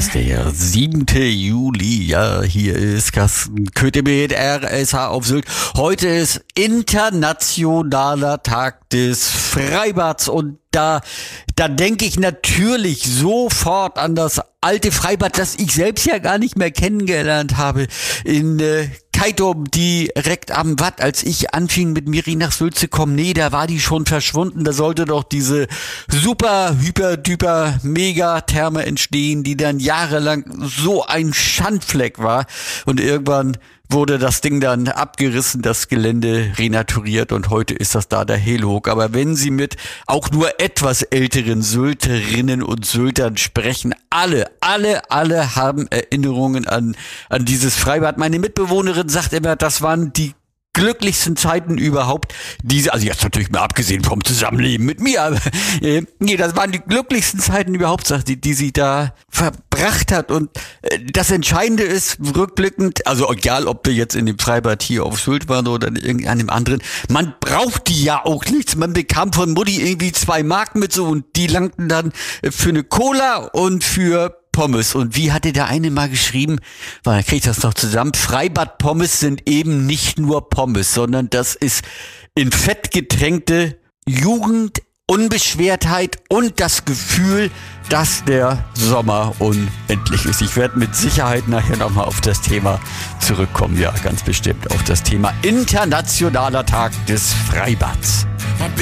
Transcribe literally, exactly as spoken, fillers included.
ist der siebte Juli. Ja, hier ist Carsten Köthe mit R S H auf Sylt. Heute ist internationaler Tag des Freibads und da, da denke ich natürlich sofort an das alte Freibad, das ich selbst ja gar nicht mehr kennengelernt habe, in äh, Keitum, direkt am Watt. Als ich anfing mit Miri nach Sylt zu kommen, nee, da war die schon verschwunden. Da sollte doch diese super, hyper, typer, mega Therme entstehen, die dann jahrelang so ein Schandfleck war. Und irgendwann wurde das Ding dann abgerissen, das Gelände renaturiert und heute ist das da der Helhook. Aber wenn Sie mit auch nur etwas älteren Sylterinnen und Syltern sprechen, alle, alle, alle haben Erinnerungen an, an dieses Freibad. Meine Mitbewohnerin sagt immer, das waren die glücklichsten Zeiten überhaupt, diese, also jetzt natürlich mal abgesehen vom Zusammenleben mit mir, aber äh, nee, das waren die glücklichsten Zeiten überhaupt, sagt sie, die sie da verbracht hat. Und äh, das Entscheidende ist, rückblickend, also egal, ob wir jetzt in dem Freibad hier auf Sylt waren oder in irgendeinem anderen, man braucht die ja auch nichts. Man bekam von Mutti irgendwie zwei Mark mit so und die langten dann für eine Cola und für Pommes. Und wie hatte der eine mal geschrieben, weil dann kriege ich das noch zusammen, Freibad-Pommes sind eben nicht nur Pommes, sondern das ist in Fett getränkte Jugend, Unbeschwertheit und das Gefühl, dass der Sommer unendlich ist. Ich werde mit Sicherheit nachher nochmal auf das Thema zurückkommen. Ja, ganz bestimmt auf das Thema Internationaler Tag des Freibads.